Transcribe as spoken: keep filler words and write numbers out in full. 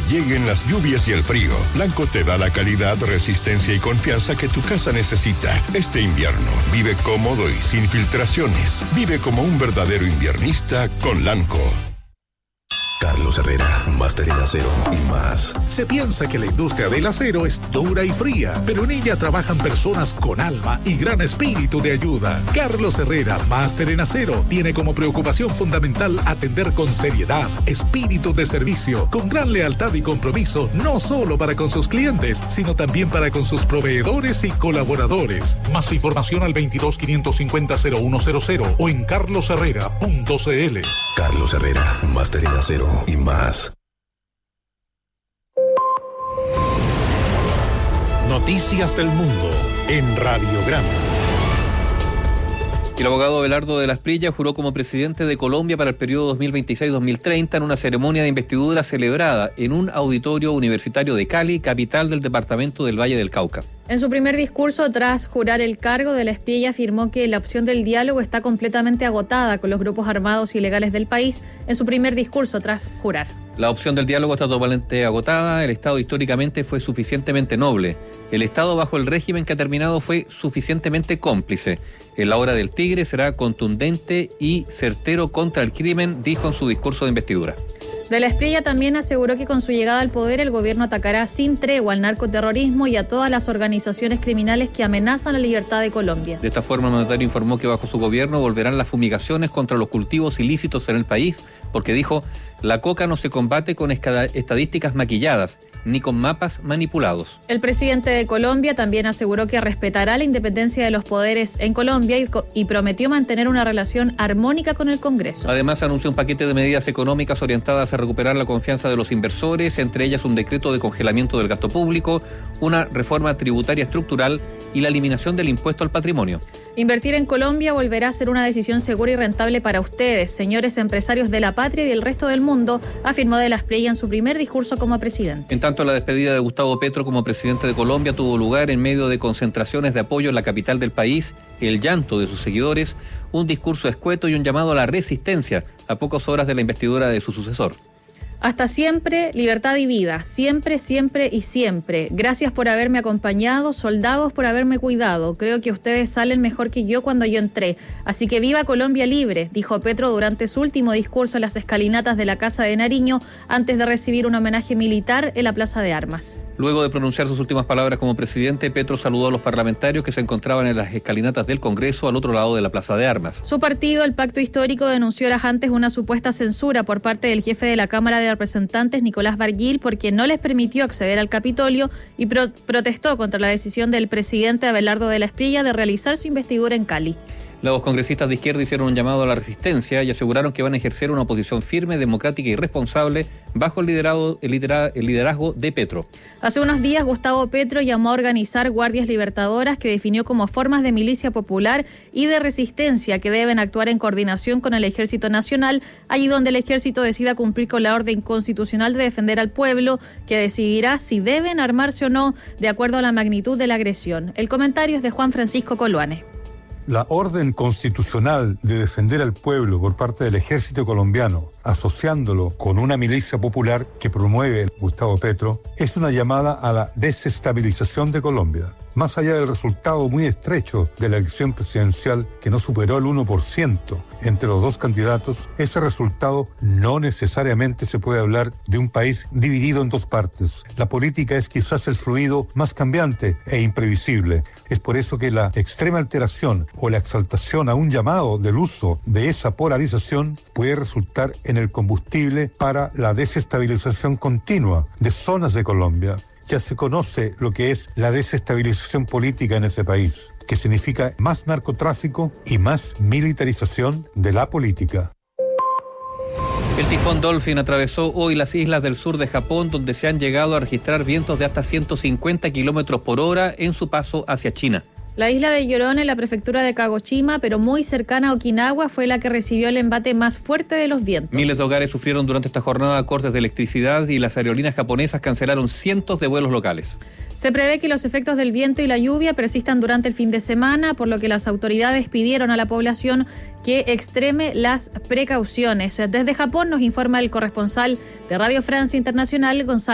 lleguen las lluvias y el frío, Blanco te da la calidad, resistencia y confianza que tu casa necesita. Este invierno, vive cómodo y sin filtraciones. Vive como un verdadero inviernista con Lanco. Carlos Herrera, máster en acero y más. Se piensa que la industria del acero es dura y fría, pero en ella trabajan personas con alma y gran espíritu de ayuda. Carlos Herrera, máster en acero, tiene como preocupación fundamental atender con seriedad, espíritu de servicio, con gran lealtad y compromiso, no solo para con sus clientes, sino también para con sus proveedores y colaboradores. Más información al veintidós quinientos cincuenta cero uno cero cero o en carlos herrera punto c l. Carlos Herrera, máster en acero y más. Noticias del Mundo en Radiograma. El abogado Abelardo de las Prillas juró como presidente de Colombia para el periodo dos mil veintiséis a dos mil treinta en una ceremonia de investidura celebrada en un auditorio universitario de Cali, capital del departamento del Valle del Cauca. En su primer discurso, tras jurar el cargo, de la Espriella afirmó que la opción del diálogo está completamente agotada con los grupos armados ilegales del país. En su primer discurso, tras jurar. La opción del diálogo está totalmente agotada. El Estado históricamente fue suficientemente noble. El Estado bajo el régimen que ha terminado fue suficientemente cómplice. En la hora del tigre será contundente y certero contra el crimen, dijo en su discurso de investidura. De la Espriella también aseguró que con su llegada al poder el gobierno atacará sin tregua al narcoterrorismo y a todas las organizaciones criminales que amenazan la libertad de Colombia. De esta forma, el mandatario informó que bajo su gobierno volverán las fumigaciones contra los cultivos ilícitos en el país, porque dijo, la coca no se combate con estadísticas maquilladas, ni con mapas manipulados. El presidente de Colombia también aseguró que respetará la independencia de los poderes en Colombia y, y prometió mantener una relación armónica con el Congreso. Además, anunció un paquete de medidas económicas orientadas a recuperar la confianza de los inversores, entre ellas un decreto de congelamiento del gasto público, una reforma tributaria estructural y la eliminación del impuesto al patrimonio. Invertir en Colombia volverá a ser una decisión segura y rentable para ustedes, señores empresarios de la patria y del resto del mundo, afirmó de la Espriella en su primer discurso como presidente. En tanto, la despedida de Gustavo Petro como presidente de Colombia tuvo lugar en medio de concentraciones de apoyo en la capital del país, el llanto de sus seguidores, un discurso escueto y un llamado a la resistencia a pocas horas de la investidura de su sucesor. Hasta siempre, libertad y vida, siempre, siempre y siempre. Gracias por haberme acompañado, soldados por haberme cuidado. Creo que ustedes salen mejor que yo cuando yo entré. Así que viva Colombia libre, dijo Petro durante su último discurso en las escalinatas de la Casa de Nariño, antes de recibir un homenaje militar en la Plaza de Armas. Luego de pronunciar sus últimas palabras como presidente, Petro saludó a los parlamentarios que se encontraban en las escalinatas del Congreso al otro lado de la Plaza de Armas. Su partido, el Pacto Histórico, denunció horas antes una supuesta censura por parte del jefe de la Cámara de Representantes, Nicolás Barguil, porque no les permitió acceder al Capitolio y pro- protestó contra la decisión del presidente Abelardo de la Espriella de realizar su investidura en Cali. Los congresistas de izquierda hicieron un llamado a la resistencia y aseguraron que van a ejercer una oposición firme, democrática y responsable bajo el liderazgo, el lidera, el liderazgo de Petro. Hace unos días, Gustavo Petro llamó a organizar guardias libertadoras que definió como formas de milicia popular y de resistencia que deben actuar en coordinación con el Ejército Nacional, allí donde el Ejército decida cumplir con la orden constitucional de defender al pueblo, que decidirá si deben armarse o no de acuerdo a la magnitud de la agresión. El comentario es de Juan Francisco Coluane. La orden constitucional de defender al pueblo por parte del ejército colombiano, asociándolo con una milicia popular que promueve Gustavo Petro, es una llamada a la desestabilización de Colombia. Más allá del resultado muy estrecho de la elección presidencial, que no superó el uno por ciento entre los dos candidatos, ese resultado no necesariamente se puede hablar de un país dividido en dos partes. La política es quizás el fluido más cambiante e imprevisible. Es por eso que la extrema alteración o la exaltación a un llamado del uso de esa polarización puede resultar en el combustible para la desestabilización continua de zonas de Colombia. Ya se conoce lo que es la desestabilización política en ese país, que significa más narcotráfico y más militarización de la política. El tifón Dolphin atravesó hoy las islas del sur de Japón, donde se han llegado a registrar vientos de hasta ciento cincuenta kilómetros por hora en su paso hacia China. La isla de Yorón, en la prefectura de Kagoshima, pero muy cercana a Okinawa, fue la que recibió el embate más fuerte de los vientos. Miles de hogares sufrieron durante esta jornada cortes de electricidad y las aerolíneas japonesas cancelaron cientos de vuelos locales. Se prevé que los efectos del viento y la lluvia persistan durante el fin de semana, por lo que las autoridades pidieron a la población que extreme las precauciones. Desde Japón nos informa el corresponsal de Radio Francia Internacional, Gonzalo